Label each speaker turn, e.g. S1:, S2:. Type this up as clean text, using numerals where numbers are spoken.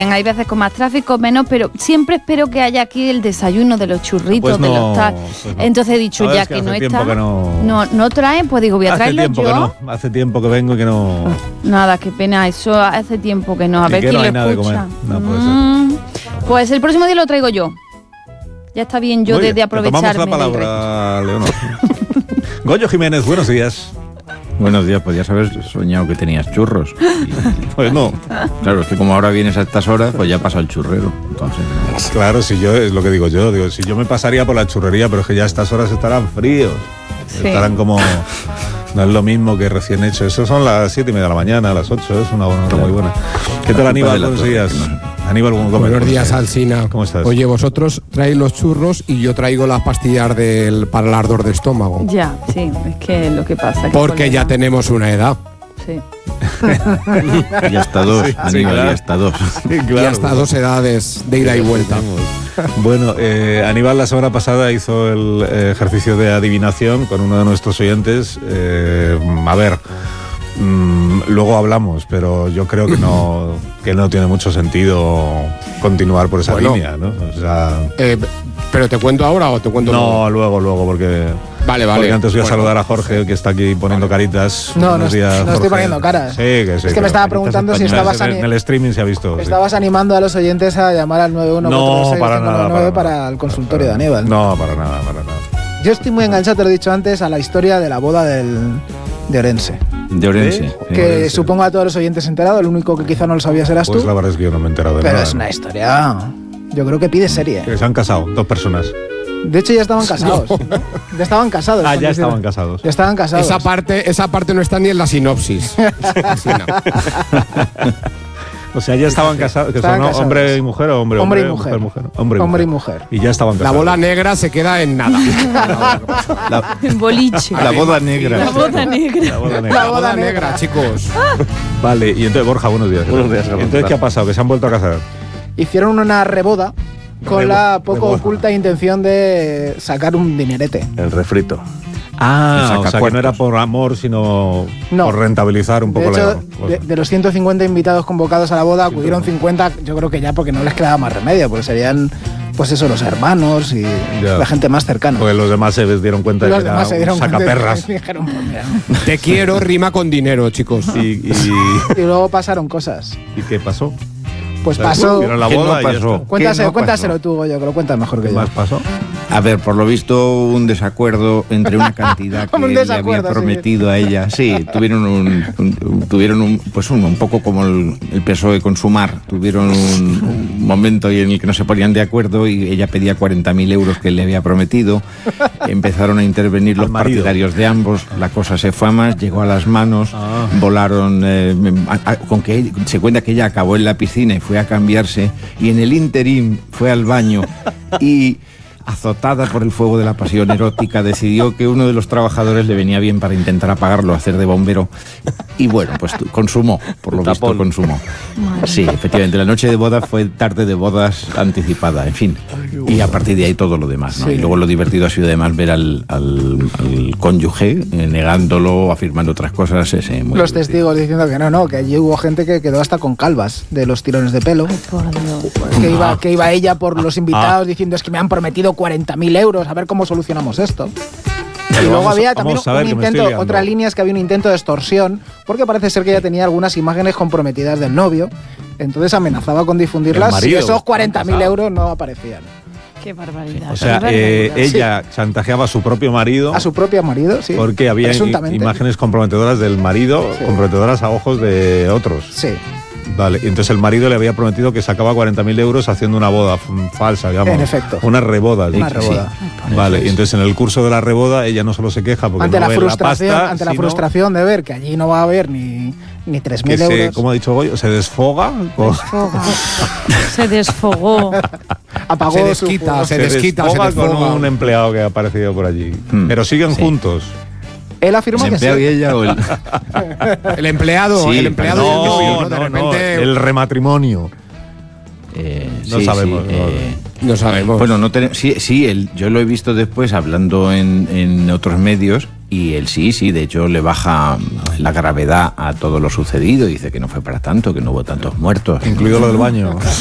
S1: Hay veces con más tráfico, menos, pero siempre espero que haya aquí el desayuno de los churritos,
S2: pues no,
S1: de los tal.
S2: Pues no.
S1: Entonces he dicho, ya que no está, no traen, pues digo, voy a traerlo yo.
S2: Hace tiempo que vengo y que no.
S1: Nada, qué pena, eso hace tiempo que no. A ver quién lo escucha. De comer.
S2: No puede ser.
S1: Pues el próximo día lo traigo yo. Ya está bien yo de aprovecharme.
S2: Tomamos la palabra, Leonor. Goyo Jiménez, buenos días.
S3: Buenos días, podías haber soñado que tenías churros.
S2: Pues no.
S3: Claro, es que como ahora vienes a estas horas, pues ya pasa el churrero. Entonces,
S2: claro, si yo, es lo que digo yo, si yo me pasaría por la churrería, pero es que ya a estas horas estarán fríos. Sí. Estarán como... No es lo mismo que recién hecho. Eso son las 7:30 de la mañana, a las 8, es una hora muy buena. ¿Qué tal, Aníbal? Buenos días. Aníbal,
S4: buenos días, Alsina.
S2: ¿Cómo estás?
S4: Oye, vosotros traéis los churros y yo traigo las pastillas para el ardor de estómago.
S1: Ya, sí, es que lo que pasa...
S4: Porque ya tenemos una edad.
S1: Sí.
S3: Y hasta dos, sí, Aníbal, claro. Y hasta dos.
S4: Sí, claro. Y hasta 2 edades de ida y vuelta.
S2: Bueno, Aníbal la semana pasada hizo el ejercicio de adivinación con uno de nuestros oyentes. A ver, luego hablamos, pero yo creo que no tiene mucho sentido continuar por esa línea, ¿no? O sea,
S4: ¿pero te cuento ahora o te cuento
S2: luego? Luego, porque...
S4: Vale.
S2: Porque antes voy a saludar a Jorge, que está aquí poniendo caritas.
S5: No estoy poniendo caras.
S2: Sí, que sí.
S5: Es que me estaba preguntando si estabas...
S2: En el streaming se ha visto.
S5: Estabas animando a los oyentes a llamar al 91 para el consultorio de Aníbal.
S2: No, para nada.
S5: Yo estoy muy enganchado, te lo he dicho antes, a la historia de la boda de Orense.
S3: De Orense.
S5: Que
S3: Orense.
S5: Supongo a todos los oyentes enterados, el único que quizá no lo sabías eras tú.
S2: Pues la verdad es que yo no me he enterado de nada.
S5: Pero es una historia... Yo creo que pide serie.
S2: Que se han casado 2 personas.
S5: De hecho ya estaban casados. No. Ya estaban casados.
S2: Ya estaban casados.
S5: Ya estaban casados.
S4: Esa parte no está ni en la sinopsis.
S2: O sea, ya estaban casados. Que son casados. ¿Hombre y mujer o hombre
S5: y mujer? Hombre y mujer.
S2: Y ya estaban casados.
S4: La bola negra se queda en nada.
S1: En boliche.
S3: La boda negra.
S1: La boda negra.
S4: La boda negra, chicos.
S2: Vale, y entonces, Borja, buenos días.
S3: Buenos días.
S2: Entonces, ¿qué ha pasado? ¿Que se han vuelto a casar?
S5: Hicieron una reboda con la poco oculta intención de sacar un dinerete.
S3: El refrito.
S2: O sea, que no era por amor, sino por rentabilizar un poco
S5: la cosa. De los 150 invitados convocados a la boda, acudieron 50, yo creo que ya porque no les quedaba más remedio, porque serían, pues eso, los hermanos y la gente más cercana.
S2: Porque los demás se dieron cuenta de que era un sacaperras.
S5: Dijeron,
S4: te quiero rima con dinero, chicos.
S5: Y luego pasaron cosas.
S2: ¿Y qué pasó?
S5: Pues pasó.
S2: La boda
S3: pasó?
S5: Cuéntaselo tú, Goyo, que lo cuentas mejor que yo.
S2: ¿Qué más pasó?
S3: A ver, por lo visto un desacuerdo entre una cantidad que él le había prometido a ella. Sí, tuvieron un poco como el PSOE con Sumar. Tuvieron un momento en el que no se ponían de acuerdo y ella pedía 40.000 euros que él le había prometido. Empezaron a intervenir los partidarios de ambos. La cosa se fue a más, llegó a las manos, volaron con que se cuenta que ella acabó en la piscina y fue a cambiarse y en el interín fue al baño y azotada por el fuego de la pasión erótica decidió que uno de los trabajadores le venía bien para intentar apagarlo, hacer de bombero y bueno, pues consumó, por lo visto consumó. Sí, efectivamente, la noche de boda fue tarde de bodas anticipada, en fin, y a partir de ahí todo lo demás, ¿no? Sí. Y luego lo divertido ha sido además ver al cónyuge negándolo, afirmando otras cosas.
S5: Los testigos diciendo que no, que allí hubo gente que quedó hasta con calvas de los tirones de pelo. Que iba ella por los invitados diciendo es que me han prometido 40.000 euros, a ver cómo solucionamos esto. Y luego había también un intento, otra línea es que había un intento de extorsión, porque parece ser que ella tenía algunas imágenes comprometidas del novio, entonces amenazaba con difundirlas si esos 40.000 euros no aparecían.
S1: Qué barbaridad.
S2: O sea, ella chantajeaba a su propio marido.
S5: A su propio marido, sí.
S2: Porque había imágenes comprometedoras del marido, comprometedoras a ojos de otros.
S5: Sí.
S2: Vale, y entonces el marido le había prometido que sacaba 40.000 euros haciendo una boda falsa, digamos.
S5: En efecto.
S2: Una reboda.
S5: Una reboda.
S2: Sí. Vale, y entonces en el curso de la reboda ella no solo se queja porque
S5: ante
S2: no
S5: la
S2: ve
S5: frustración,
S2: la pasta,
S5: ante la frustración de ver que allí no va a haber ni 3.000 euros.
S2: Como ha dicho Goyo, se desfoga.
S1: Se desfogó.
S5: Apagó
S2: se desfoga con un empleado que ha aparecido por allí. Pero siguen juntos.
S5: Él afirma que sí.
S3: ¿El empleado y ella o
S4: el empleado?
S3: Sí,
S4: el empleado
S2: no,
S4: y el novio, ¿no? De repente...
S2: el rematrimonio. No sabemos.
S4: No sabemos.
S3: Bueno, yo lo he visto después hablando en otros medios Y él sí, de hecho le baja la gravedad a todo lo sucedido, dice que no fue para tanto, que no hubo tantos muertos.
S2: Incluido lo del baño.